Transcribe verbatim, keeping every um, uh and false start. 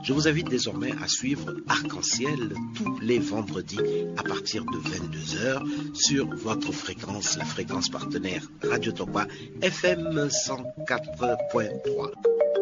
Je vous invite désormais à suivre Arc-en-Ciel tous les vendredis à partir de vingt-deux heures sur votre fréquence, la fréquence partenaire Radio Topa F M cent quatre point trois.